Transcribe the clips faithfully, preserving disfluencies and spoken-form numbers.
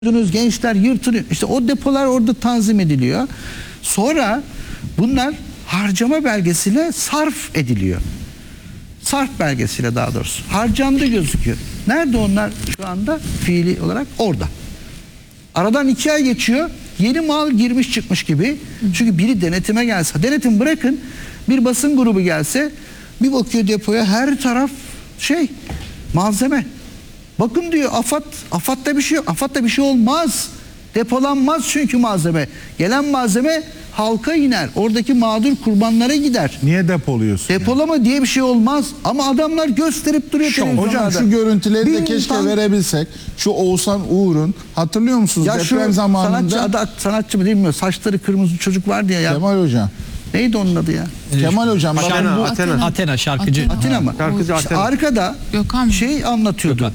Gençler yırtılıyor. İşte o depolar orada tanzim ediliyor. Sonra bunlar harcama belgesiyle sarf ediliyor. Sarf belgesiyle daha doğrusu. Harcandı gözüküyor. Nerede onlar şu anda fiili olarak? Orada. Aradan iki ay geçiyor. Yeni mal girmiş çıkmış gibi. Çünkü biri denetime gelse. Denetim bırakın. Bir basın grubu gelse bir bakıyor depoya, her taraf şey malzeme. Bakın diyor AFAD, AFAD'da bir şey yok. AFAD'da bir şey olmaz. Depolanmaz çünkü malzeme. Gelen malzeme halka iner. Oradaki mağdur kurbanlara gider. Niye depoluyorsun? Depolama yani diye bir şey olmaz. Ama adamlar gösterip duruyor televizyonlarda. Hocam şu görüntüleri de Bin keşke tan... verebilsek. Şu Oğuzhan Uğur'un, hatırlıyor musunuz ya deprem şu zamanında? Sanatçı, adı, sanatçı mı bilmiyorum. Saçları kırmızı çocuk vardı ya. ya. Kemal Hocam. Neydi onun adı ya? Kemal Hocam. Athena, Bu... Athena. Athena şarkıcı. Athena, Athena mı? Şarkıcı İşte Athena. arkada Gökhan mı? şey anlatıyordu. Gökhan.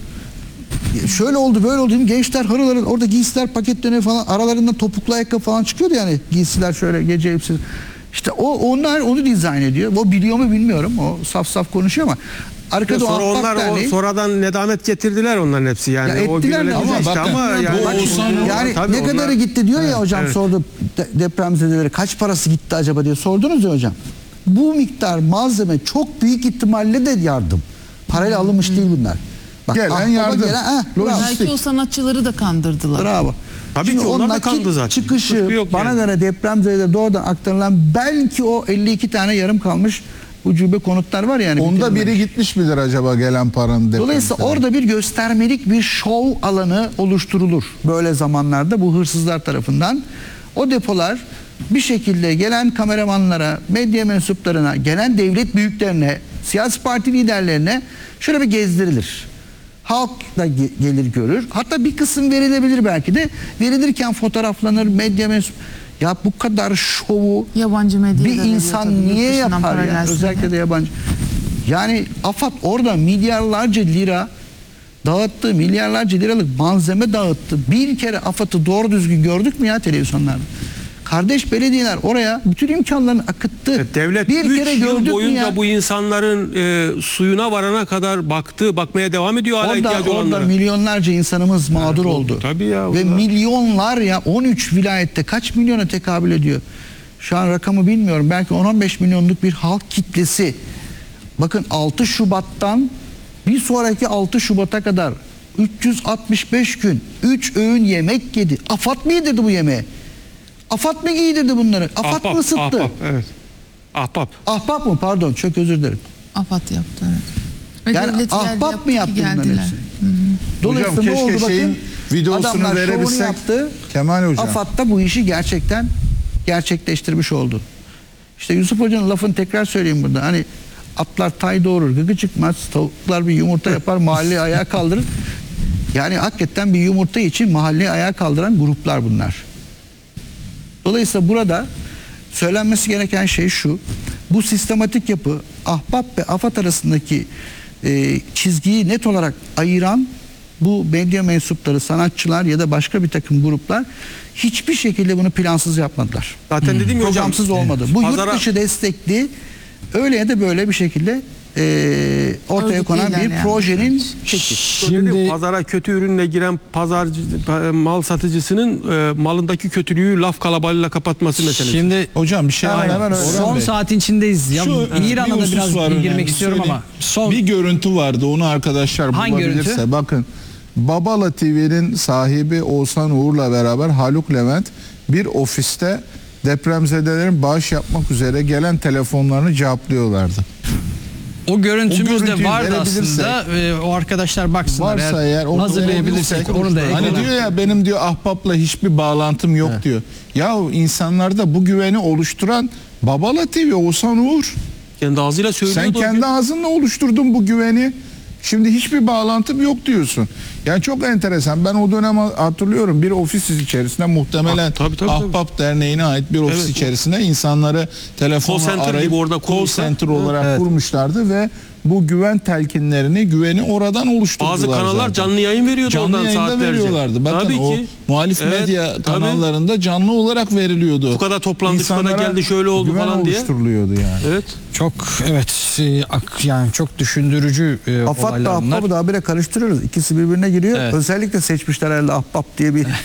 Şöyle oldu böyle oldu. Gençler harıl harıl orada giysiler paketleniyor falan. Aralarından topuklu ayakkabı falan çıkıyordu yani. Giysiler şöyle gece elbise. İşte o onlar onu dizayn ediyor. O biliyor mu bilmiyorum. O saf saf konuşuyor ama arkada sonra o onlar derneği, o sonradan nedamet getirdiler onların hepsi yani. ya o ettiler de ama ama, işte bakın, ama yani, bu Oğuzhan, yani tabii ne onlar, kadarı gitti diyor ya hocam, evet. sordu de, depremzedelere kaç parası gitti acaba diye sordunuz ya hocam. Bu miktar malzeme çok büyük ihtimalle de yardım. Parayla alınmış değil bunlar. Bak, Gelen aklıma yardım. Gelen, eh, bravo. Belki o sanatçıları da kandırdılar. Bravo. Tabii Şimdi ki o onlar da nakil kaldı zaten. çıkışı Yok bana yani. göre depremzede doğrudan aktarılan belki o elli iki tane yarım kalmış ucube konutlar var yani. Onda bitirilmemiş. biri gitmiş midir acaba gelen paranın depremde? Dolayısıyla orada bir göstermelik bir şov alanı oluşturulur böyle zamanlarda bu hırsızlar tarafından. O depolar bir şekilde gelen kameramanlara, medya mensuplarına, gelen devlet büyüklerine, siyasi parti liderlerine şöyle bir gezdirilir. Halk da ge gelir görür. Hatta bir kısım verilebilir belki de. Verilirken fotoğraflanır, medya mensup. Ya bu kadar şovu Yabancı medya bir da insan veriyor tabii, niye yurt dışından yapar para ya? gelsin Özellikle diye. de yabancı. Yani AFAD orada milyarlarca lira dağıttı, milyarlarca liralık malzeme dağıttı. Bir kere AFAD'ı doğru düzgün gördük mü ya televizyonlarda? Kardeş belediyeler oraya bütün imkanlarını akıttı. Evet, devlet bir üç kere yıl gördük mü boyunca ya? bu insanların e, suyuna varana kadar baktı, bakmaya devam ediyor hala Orada, ihtiyacı orada olanlara. milyonlarca insanımız mağdur Evet, oldu. tabii ya, Ve orada. milyonlar ya on üç vilayette kaç milyona tekabül ediyor? Şu an rakamı bilmiyorum. Belki on on beş milyonluk bir halk kitlesi. Bakın altı Şubat'tan bir sonraki altı Şubat'a kadar üç yüz altmış beş gün üç öğün yemek yedi. AFAD mı yedirdi bu yemeği? AFAD mı giydirdi bunları? AFAD Ahbap, mı ısıttı? ahbap, evet. Ahbap. Ahbap mı? Pardon, çok özür dilerim. AFAD yaptı, evet. Ve Yani devlet geldi, ahbap yaptı mı ki yaptı bunların geldiler. hepsini? Hı hı. Dolayısıyla Hocam ne oldu keşke bakın? şeyin videosunu Adamlar şovunu verebilsek. yaptı. Kemal Hocam. AFAD da bu işi gerçekten gerçekleştirmiş oldu. İşte Yusuf Hoca'nın lafını tekrar söyleyeyim burada. Hani atlar tay doğurur, gıkı çıkmaz. Tavuklar bir yumurta yapar, mahalleyi ayağa kaldırır. Yani hakikaten bir yumurta için mahalleyi ayağa kaldıran gruplar bunlar. Dolayısıyla burada söylenmesi gereken şey şu. Bu sistematik yapı Ahbap ve AFAD arasındaki e, çizgiyi net olarak ayıran bu medya mensupları, sanatçılar ya da başka bir takım gruplar hiçbir şekilde bunu plansız yapmadılar. Zaten dedim ya hocam. Programsız olmadı. Bu pazara- yurt dışı destekli öyle ya da böyle bir şekilde e, ortaya Örgüt konan bir ilerleyen. projenin şekli. Şimdi pazara kötü ürünle giren pazarcı mal satıcısının e, malındaki kötülüğü laf kalabalığıyla kapatması meselesi. Şimdi Hocam bir şey Hemen hemen öyle. son Bey. saatin içindeyiz. Ya, Şu, İran'a bir da husus biraz var girmek önemli, istiyorum ama söyleyeyim. son Bir görüntü vardı, onu arkadaşlar Hangi bulabilirse görüntü? bakın. Babala T V'nin sahibi Oğuzhan Uğur'la beraber Haluk Levent bir ofiste depremzedelerin bağış yapmak üzere gelen telefonlarını cevaplıyorlardı. o görüntümüz O de görüntüyü vardı verebilirsek- aslında. Ee, o arkadaşlar baksınlar. Varsa eğer onu hazırlayabilirsek verebilirsek- onu da Hani ekleyelim. diyor ya benim diyor ahbapla hiçbir bağlantım yok diyor. Yahu insanlarda bu güveni oluşturan Babala T V Oğuzhan Uğur. Kendi ağzıyla söylüyordu. Sen kendi ağzınla oluşturdun bu güveni. Şimdi hiçbir bağlantım yok diyorsun. Yani çok enteresan. Ben o dönem hatırlıyorum, bir ofis içerisinde muhtemelen Ah, tabii, tabii, tabii. Ahbap Derneği'ne ait bir ofis Evet. içerisinde insanları telefonla Call center arayıp gibi orada call kurmuşlar. center olarak Evet. kurmuşlardı ve bu güven telkinlerini, güveni oradan oluşturdular. Bazı kanallar zaten. canlı yayın veriyordu Canlı oradan yayında saatlerce. veriyorlardı. Bakın Tabii o ki. muhalif Evet, medya tabii. kanallarında canlı olarak veriliyordu. Bu kadar toplandı, şu kadar İnsanlara geldi, şöyle oldu güven falan diye. oluşturuluyordu yani. Evet. Çok evet e, ak- yani çok düşündürücü e, Afat da olaylar bunlar. Ahbap'ı da habire karıştırıyoruz. İkisi birbirine giriyor. Evet. Özellikle seçmişler herhalde Ahbap diye bir